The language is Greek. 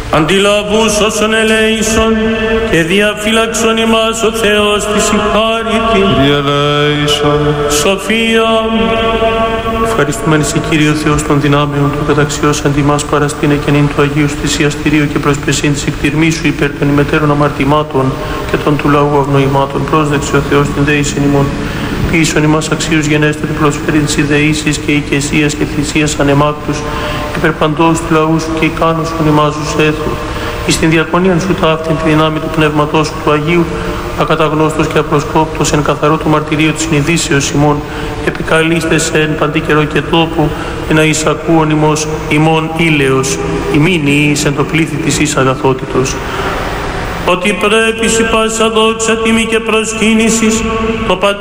Αντιλαβούς όσων ελέησον και διαφύλαξον ημάς ο Θεός της συγχάρητη. Κύριε ελέησον. Σοφία. Ευχαριστημένοι σε Κύριο Θεός των δυνάμεων του καταξιώσαν τιμάς παραστήνε και νυν του Αγίου θυσιαστηρίου και προσπεσίν της εκτιρμήσου υπέρ των ημετέρων αμαρτημάτων και των του λαού αγνοημάτων. Πρόσδεξε ο Θεός την δεήσιν ημών. Ποιήσον ημάς αξίους γενέστερη προσφέρει της ιδεήσης και οικεσίας και θυσίας ανεμάκτους υπέρ παντός του λαού σου και ικάνωσον ημάς τους έθου. Εις την διακονίαν σου ταύτην τη δυνάμει του πνεύματός σου του Αγίου, ακαταγνώστος και απροσκόπτος εν καθαρό το μαρτυρίο της συνειδήσεως ημών, επικαλείστε εν παντή καιρό και τόπο, ένα εισακούον ημών ήλαιος, ημίν εις εν το πλήθη της εις αγαθότητος. Ότι πρέπει η πάσα δόξα τιμή και προσκύνησης το